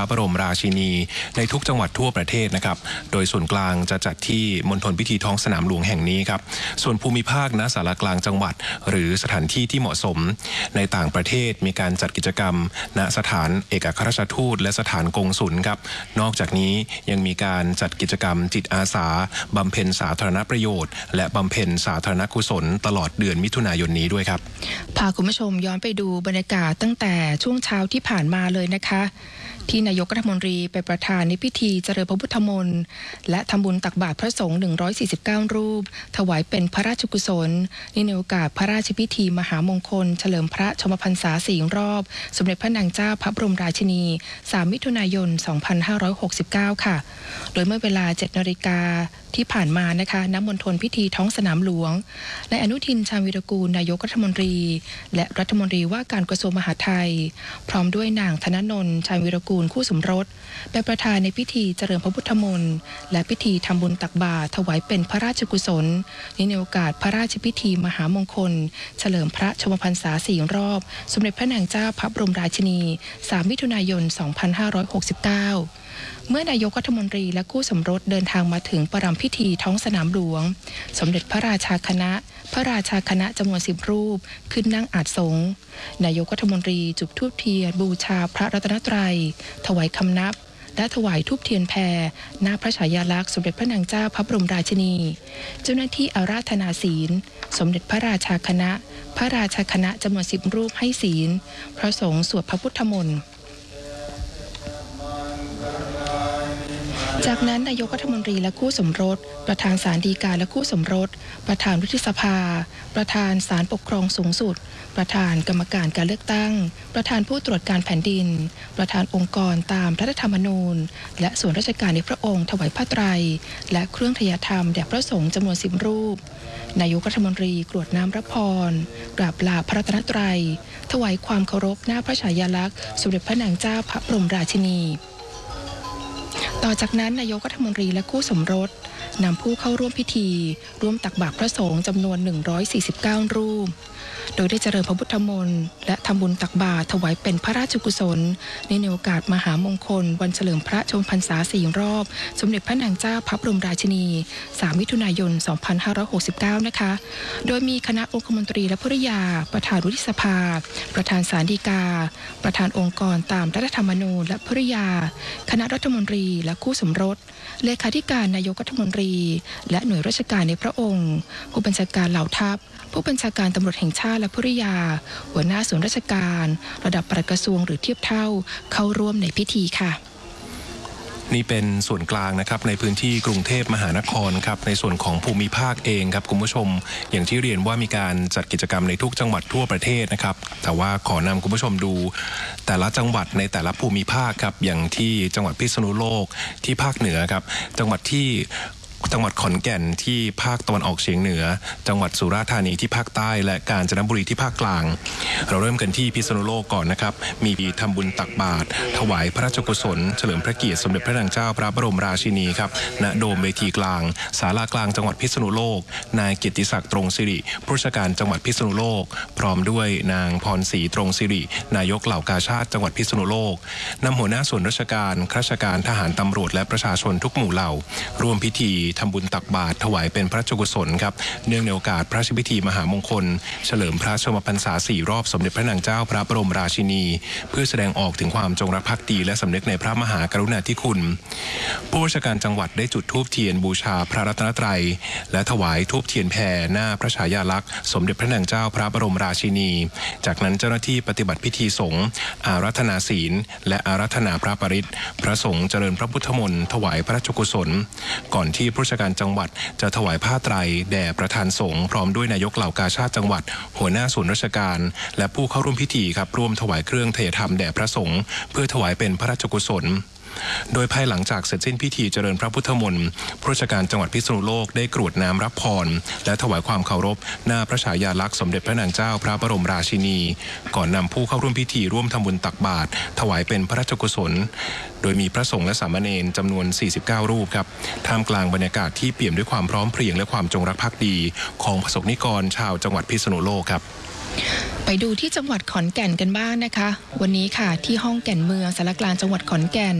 บรมราชินีในทุกจังหวัดทั่วประเทศนะครับโดยส่วนกลางจะจัดที่มณฑลพิธีท้องสนามหลวงแห่งนี้ครับส่วนภูมิภาคณศาลากลางจังหวัดหรือสถานที่ที่เหมาะสมในต่างประเทศมีการจัดกิจกรรมณสถานเอกอัครราชทูตและสถานกงสุลครับนอกจากนี้ยังมีการจัดกิจกรรมจิตอาสาบำเพ็ญสาธารณประโยชน์และบำเพ็ญสาธารณกุศลตลอดเดือนมิถุนายนนี้ด้วยครับพาคุณผู้ชมย้อนไปดูบรรยากาศตั้งแต่ช่วงเช้าที่ผ่านมาเลยนะคะที่นายกรัฐมนตรีไปประธานในพิธีเจริญพระพุทธมนต์และทำบุญตักบาตรพระสงฆ์149รูปถวายเป็นพระราชกุศลในโอกาสพระราชพิธีมหามงคลเฉลิมพระชนมพรรษา4 รอบสมเด็จพระนางเจ้าพระบรมราชินี3 มิถุนายน 2569 ค่ะโดยเมื่อเวลา 7 นาฬิกาที่ผ่านมานะคะณมณฑลพิธีท้องสนามหลวงนายอนุทินชาญวีรกูลนายกรัฐมนตรีและรัฐมนตรีว่าการกระทรวงมหาดไทยพร้อมด้วยนางธนนนท์ชาญวีรกูลคู่สมรสเป็นประธานในพิธีเจริญพระพุทธมนต์และพิธีทำบุญตักบาตรถวายเป็นพระราชกุศลในโอกาสพระราชพิธีมหามงคลเฉลิมพระชนมพรรษา4 รอบสมเด็จพระนางเจ้าพระบรมราชินี3 มิถุนายน 2569เมื่อนายกรัฐมนตรีและคู่สมรสเดินทางมาถึงประรำพิธีท้องสนามหลวงสมเด็จพระราชาคณะจำนวน10 รูปขึ้นนั่งอาสงฆ์นายกรัฐมนตรีจุดธูปเทียนบูชาพระรัตนตรัยถวายคำนับและถวายธูปเทียนแพรหน้าพระฉายาลักษณ์สมเด็จพระนางเจ้าพระบรมราชินีเจ้าหน้าที่อาราธนาศีลสมเด็จพระราชาคณะจำนวน10 รูปให้ศีลพระสงฆ์สวดพระพุทธมนต์จากนั้นนายกรัฐมนตรีและคู่สมรสประธานศาลฎีกาและคู่สมรสประธานวุฒิสภาประธานศาลปกครองสูงสุดประธานกรรมการการเลือกตั้งประธานผู้ตรวจการแผ่นดินประธานองค์กรตามรัฐธรรมนูญและส่วนราชการในพระองค์ถวายผ้าไตรและเครื่องทยธรรมแด่พระสงฆ์จำนวน10 รูปนายกรัฐมนตรีกรวดน้ำรับพรกราบลาพระรัตนตรัยถวายความเคารพหน้าพระฉายาลักษณ์สมเด็จพระนางเจ้าพระบรมราชินีต่อจากนั้นนายกรัฐมนตรีและคู่สมรสนำผู้เข้าร่วมพิธีร่วมตักบาตรพระสงฆ์จำนวน149 รูปโดยได้เจริญพระพุทธมนต์และทำบุญตักบาตรถวายเป็นพระราชกุศลในโอกาสมหามงคลวันเฉลิมพระชนมพรรษา4 รอบสมเด็จพระนางเจ้าพระบรมราชินี3 มิถุนายน 2569 นะคะโดยมีคณะองคมนตรีและภริยาประธานวุฒิสภาประธานศาลฎีกาประธานองค์กรตามรัฐธรรมนูญและภริยาคณะรัฐมนตรีและคู่สมรสเลขาธิการนายกรัฐมนตรีและหน่วยราชการในพระองค์ผู้บัญชาการเหล่าทัพผู้บัญชาการตำรวจแห่งชาติและภริยาหัวหน้าส่วนราชการระดับปลัดกระทรวงหรือเทียบเท่าเข้าร่วมในพิธีค่ะนี่เป็นส่วนกลางนะครับในพื้นที่กรุงเทพมหานครครับในส่วนของภูมิภาคเองครับคุณผู้ชมอย่างที่เรียนว่ามีการจัดกิจกรรมในทุกจังหวัดทั่วประเทศนะครับแต่ว่าขอนำคุณผู้ชมดูแต่ละจังหวัดในแต่ละภูมิภาคครับอย่างที่จังหวัดพิษณุโลกที่ภาคเหนือครับจังหวัดขอนแก่นที่ภาคตะวันออกเฉียงเหนือจังหวัดสุราษฎร์ธานีที่ภาคใต้และกาญจนบุรีที่ภาคกลางเราเริ่มกันที่พิษณุโลกก่อนนะครับมีทำบุญตักบาตรถวายพระราชกุศลเฉลิมพระเกียรติสมเด็จพระนางเจ้าพระบรมราชินีครับณโดมเวทีกลางศาลากลางจังหวัดพิษณุโลกนายเกียรติศักดิ์ตรงสิริผู้ราชการจังหวัดพิษณุโลกพร้อมด้วยนางพรศรีตรงสิรินายกเหล่ากาชาดจังหวัดพิษณุโลกนำหัวหน้าส่วนราชการข้าราชการทหารตำรวจและประชาชนทุกหมู่เหล่าร่วมพิธีทำบุญตักบาตรถวายเป็นพระราชกุศลครับเนื่องในโอกาสพระราชพิธีมหามงคลเฉลิมพระชนมพรรษา4 รอบสมเด็จพระนางเจ้าพระบรมราชินีเพื่อแสดงออกถึงความจงรักภักดีและสำนึกในพระมหากรุณาธิคุณผู้ราชการจังหวัดได้จุดธูปเทียนบูชาพระรัตนตรัยและถวายธูปเทียนแผ่หน้าพระฉายาลักษณ์สมเด็จพระนางเจ้าพระบรมราชินีจากนั้นเจ้าหน้าที่ปฏิบัติพิธีสงฆ์อาราธนาศีลและอาราธนาพระปริตรพระสงฆ์เจริญพระพุทธมนต์ถวายพระราชกุศลก่อนที่ผู้ราชการจังหวัดจะถวายผ้าไตรแด่ประธานสงฆ์พร้อมด้วยนายกเหล่ากาชาดจังหวัดหัวหน้าส่วนราชการและผู้เข้าร่วมพิธีครับร่วมถวายเครื่องไตรธรรมแด่พระสงฆ์เพื่อถวายเป็นพระราชกุศลโดยภายหลังจากเสร็จสิ้นพิธีเจริญพระพุทธมนต์ผู้ราชการจังหวัดพิษณุโลกได้กรวดน้ำรับพรและถวายความเคารพหน้าพระฉายาลักษณ์สมเด็จพระนางเจ้าพระบรมราชินีก่อนนำผู้เข้าร่วมพิธีร่วมทำบุญตักบาตรถวายเป็นพระราชกุศลโดยมีพระสงฆ์และสามเณรจำนวน49 รูปครับท่ามกลางบรรยากาศที่เปี่ยมด้วยความพร้อมเพรียงและความจงรักภักดีของประสบนิกรชาวจังหวัดพิษณุโลกครับไปดูที่จังหวัดขอนแก่นกันบ้างนะคะวันนี้ค่ะที่ห้องแก่นเมืองสารกลางจังหวัดขอนแก่น